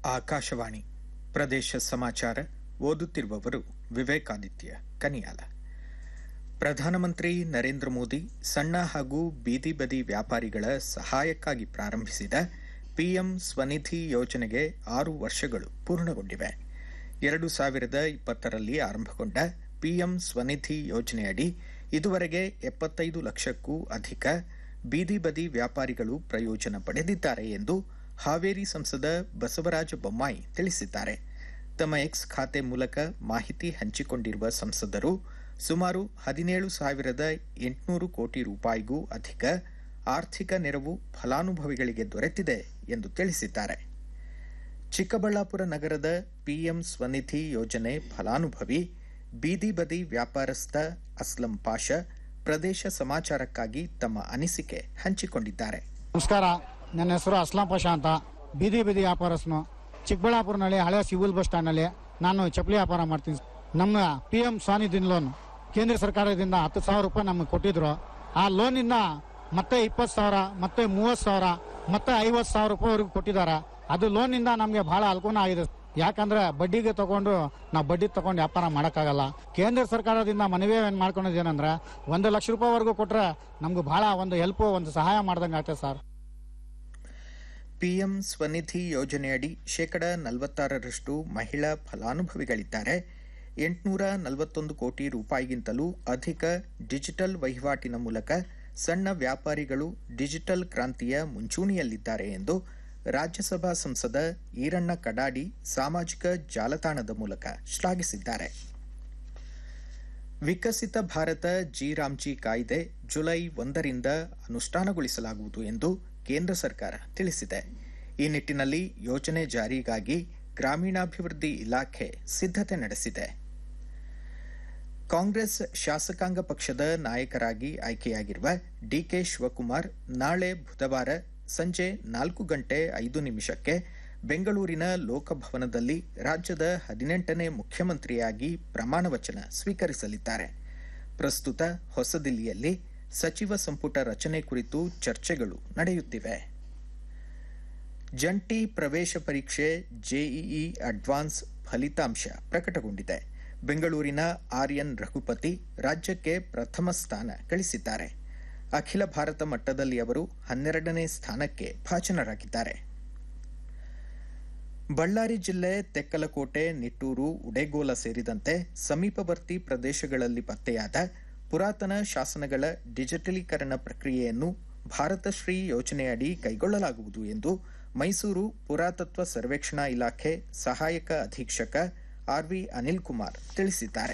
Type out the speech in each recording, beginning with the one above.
ಆಕಾಶವಾಣಿ ಪ್ರದೇಶ ಸಮಾಚಾರ ಓದುತ್ತಿರುವವರು ವಿವೇಕಾದಿತ್ಯ ಕನಿಯಾಲ. ಪ್ರಧಾನಮಂತ್ರಿ ನರೇಂದ್ರ ಮೋದಿ ಸಣ್ಣ ಹಾಗೂ ಬೀದಿ ಬದಿ ವ್ಯಾಪಾರಿಗಳ ಸಹಾಯಕ್ಕಾಗಿ ಪ್ರಾರಂಭಿಸಿದ ಪಿಎಂ ಸ್ವನಿಧಿ ಯೋಜನೆಗೆ 6 ವರ್ಷಗಳು ಪೂರ್ಣಗೊಂಡಿವೆ. 2020ರಲ್ಲಿ ಆರಂಭಗೊಂಡ ಪಿಎಂ ಸ್ವನಿಧಿ ಯೋಜನೆಯಡಿ ಇದುವರೆಗೆ 75 ಲಕ್ಷಕ್ಕೂ ಅಧಿಕ ಬೀದಿ ಬದಿ ವ್ಯಾಪಾರಿಗಳು ಪ್ರಯೋಜನ ಪಡೆದಿದ್ದಾರೆ ಎಂದು ಹಾವೇರಿ ಸಂಸದ ಬಸವರಾಜ ಬೊಮ್ಮಾಯಿ ತಿಳಿಸಿದ್ದಾರೆ. ತಮ್ಮ ಎಕ್ಸ್ ಖಾತೆ ಮೂಲಕ ಮಾಹಿತಿ ಹಂಚಿಕೊಂಡಿರುವ ಸಂಸದರು ಸುಮಾರು 17,800 ಕೋಟಿ ರೂಪಾಯಿಗೂ ಅಧಿಕ ಆರ್ಥಿಕ ನೆರವು ಫಲಾನುಭವಿಗಳಿಗೆ ದೊರೆತಿದೆ ಎಂದು ತಿಳಿಸಿದ್ದಾರೆ. ಚಿಕ್ಕಬಳ್ಳಾಪುರ ನಗರದ ಪಿಎಂ ಸ್ವನಿಧಿ ಯೋಜನೆ ಫಲಾನುಭವಿ ಬೀದಿ ಬದಿ ವ್ಯಾಪಾರಸ್ಥ ಅಸ್ಲಂ ಪಾಷಾ ಪ್ರದೇಶ ಸಮಾಚಾರಕ್ಕಾಗಿ ತಮ್ಮ ಅನಿಸಿಕೆ ಹಂಚಿಕೊಂಡಿದ್ದಾರೆ. ನಮಸ್ಕಾರ, ನನ್ನ ಹೆಸರು ಅಸ್ಲಾಂ ಪಾಷಾ ಅಂತ. ಬೀದಿ ವ್ಯಾಪಾರಸ್ಥನು. ಚಿಕ್ಕಬಳ್ಳಾಪುರನಲ್ಲಿ ಹಳೆ ಸಿವಿಲ್ ಬಸ್ ಸ್ಟ್ಯಾಂಡ್ನಲ್ಲಿ ನಾನು ಚಪ್ಪಲಿ ವ್ಯಾಪಾರ ಮಾಡ್ತೀನಿ. ನಮ್ಮ ಪಿಎಂ ಸ್ವನಿಧಿ ಲೋನ್ ಕೇಂದ್ರ ಸರ್ಕಾರದಿಂದ 10,000 ರೂಪಾಯಿ ನಮಗೆ ಕೊಟ್ಟಿದ್ರು. ಆ ಲೋನಿಂದ ಮತ್ತೆ 20,000, ಮತ್ತೆ 30,000, ಮತ್ತೆ 50,000 ರೂಪಾಯಿವರೆಗೂ ಕೊಟ್ಟಿದ್ದಾರೆ. ಅದು ಲೋನಿಂದ ನಮಗೆ ಬಹಳ ಅನುಕೂಲ ಆಗಿದೆ. ಯಾಕಂದ್ರೆ ಬಡ್ಡಿಗೆ ತಗೊಂಡು ನಾವು ಬಡ್ಡಿ ತಗೊಂಡು ವ್ಯಾಪಾರ ಮಾಡೋಕ್ಕಾಗಲ್ಲ. ಕೇಂದ್ರ ಸರ್ಕಾರದಿಂದ ಮನವಿ ಮಾಡ್ಕೊಂಡಿದ್ದೇನೆಂದ್ರೆ 1 ಲಕ್ಷ ರೂಪಾಯಿವರೆಗೂ ಕೊಟ್ಟರೆ ನಮ್ಗೆ ಬಹಳ ಒಂದು ಹೆಲ್ಪ್, ಒಂದು ಸಹಾಯ ಮಾಡ್ದಂಗೆ ಆಗ್ತದೆ ಸರ್. ಪಿಎಂ ಸ್ವನಿಧಿ ಯೋಜನೆಯಡಿ 46% ಮಹಿಳಾ ಫಲಾನುಭವಿಗಳಿದ್ದಾರೆ. 841 ಕೋಟಿ ರೂಪಾಯಿಗಿಂತಲೂ ಅಧಿಕ ಡಿಜಿಟಲ್ ವಹಿವಾಟಿನ ಮೂಲಕ ಸಣ್ಣ ವ್ಯಾಪಾರಿಗಳು ಡಿಜಿಟಲ್ ಕ್ರಾಂತಿಯ ಮುಂಚೂಣಿಯಲ್ಲಿದ್ದಾರೆ ಎಂದು ರಾಜ್ಯಸಭಾ ಸಂಸದ ಈರಣ್ಣ ಕಡಾಡಿ ಸಾಮಾಜಿಕ ಜಾಲತಾಣದ ಮೂಲಕ ಶ್ಲಾಘಿಸಿದ್ದಾರೆ. ವಿಕಸಿತ ಭಾರತ ಜಿ-ರಾಮ್ಜಿ ಕಾಯ್ದೆ ಜುಲೈ 1ರಿಂದ ಅನುಷ್ಠಾನಗೊಳಿಸಲಾಗುವುದು ಎಂದು ಕೇಂದ್ರ ಸರ್ಕಾರ ತಿಳಿಸಿದೆ. ಈ ನಿಟ್ಟಿನಲ್ಲಿ ಯೋಜನೆ ಜಾರಿಗಾಗಿ ಗ್ರಾಮೀಣಾಭಿವೃದ್ಧಿ ಇಲಾಖೆ ಸಿದ್ಧತೆ ನಡೆಸಿದೆ. ಕಾಂಗ್ರೆಸ್ ಶಾಸಕಾಂಗ ಪಕ್ಷದ ನಾಯಕರಾಗಿ ಆಯ್ಕೆಯಾಗಿರುವ ಡಿಕೆ ಶಿವಕುಮಾರ್ ನಾಳೆ ಬುಧವಾರ ಸಂಜೆ 4:05 ಬೆಂಗಳೂರಿನ ಲೋಕಭವನದಲ್ಲಿ ರಾಜ್ಯದ 18ನೇ ಮುಖ್ಯಮಂತ್ರಿಯಾಗಿ ಪ್ರಮಾಣ ವಚನ ಸ್ವೀಕರಿಸಲಿದ್ದಾರೆ. ಪ್ರಸ್ತುತ ಹೊಸದಿಲ್ಲಿಯಲ್ಲಿ ಸಚಿವ ಸಂಪುಟ ರಚನೆ ಕುರಿತು ಚರ್ಚೆಗಳು ನಡೆಯುತ್ತಿವೆ. ಜಂಟಿ ಪ್ರವೇಶ ಪರೀಕ್ಷೆ ಜೆಇಇ ಅಡ್ವಾನ್ಸ್ ಫಲಿತಾಂಶ ಪ್ರಕಟಗೊಂಡಿದೆ. ಬೆಂಗಳೂರಿನ ಆರ್ಯನ್ ರಘುಪತಿ ರಾಜ್ಯಕ್ಕೆ ಪ್ರಥಮ ಸ್ಥಾನ ಗಳಿಸಿದ್ದಾರೆ. ಅಖಿಲ ಭಾರತ ಮಟ್ಟದಲ್ಲಿ ಅವರು 12ನೇ ಸ್ಥಾನಕ್ಕೆ ಭಾಜನರಾಗಿದ್ದಾರೆ. ಬಳ್ಳಾರಿ ಜಿಲ್ಲೆ ತೆಕ್ಕಲಕೋಟೆ, ನಿಟ್ಟೂರು, ಉಡೇಗೋಲ ಸೇರಿದಂತೆ ಸಮೀಪವರ್ತಿ ಪ್ರದೇಶಗಳಲ್ಲಿ ಪತ್ತೆಯಾದ ಪುರಾತನ ಶಾಸನಗಳ ಡಿಜಿಟಲೀಕರಣ ಪ್ರಕ್ರಿಯೆಯನ್ನು ಭಾರತ ಶ್ರೀ ಯೋಜನೆಯಡಿ ಕೈಗೊಳ್ಳಲಾಗುವುದು ಎಂದು ಮೈಸೂರು ಪುರಾತತ್ವ ಸರ್ವೇಕ್ಷಣಾ ಇಲಾಖೆ ಸಹಾಯಕ ಅಧೀಕ್ಷಕ ಆರ್ವಿ ಅನಿಲ್ ಕುಮಾರ್ ತಿಳಿಸಿದ್ದಾರೆ.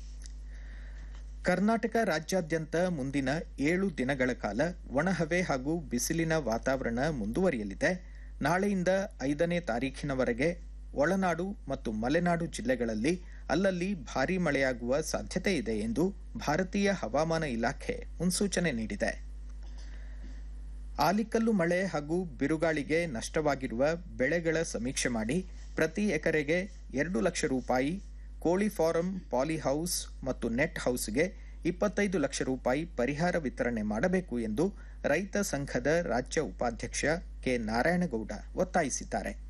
ಕರ್ನಾಟಕ ರಾಜ್ಯಾದ್ಯಂತ ಮುಂದಿನ 7 ದಿನಗಳ ಕಾಲ ಒಣಹವೆ ಹಾಗೂ ಬಿಸಿಲಿನ ವಾತಾವರಣ ಮುಂದುವರಿಯಲಿದೆ. ನಾಳೆಯಿಂದ 5ನೇ ತಾರೀಖಿನವರೆಗೆ ಒಳನಾಡು ಮತ್ತು ಮಲೆನಾಡು ಜಿಲ್ಲೆಗಳಲ್ಲಿ ಅಲ್ಲಲ್ಲಿ ಭಾರೀ ಮಳೆಯಾಗುವ ಸಾಧ್ಯತೆ ಇದೆ ಎಂದು ಭಾರತೀಯ ಹವಾಮಾನ ಇಲಾಖೆ ಮುನ್ಸೂಚನೆ ನೀಡಿದೆ. ಆಲಿಕಲ್ಲು ಮಳೆ ಹಾಗೂ ಬಿರುಗಾಳಿಗೆ ನಷ್ಟವಾಗಿರುವ ಬೆಳೆಗಳ ಸಮೀಕ್ಷೆ ಮಾಡಿ ಪ್ರತಿ ಎಕರೆಗೆ 2 ಲಕ್ಷ ರೂಪಾಯಿ, ಕೋಳಿ ಫಾರಂ, ಪಾಲಿಹೌಸ್ ಮತ್ತು ನೆಟ್ ಹೌಸ್ಗೆ 25 ಲಕ್ಷ ರೂಪಾಯಿ ಪರಿಹಾರ ವಿತರಣೆ ಮಾಡಬೇಕು ಎಂದು ರೈತ ಸಂಘದ ರಾಜ್ಯ ಉಪಾಧ್ಯಕ್ಷ ಕೆ ನಾರಾಯಣಗೌಡ ಒತ್ತಾಯಿಸಿದ್ದಾರೆ.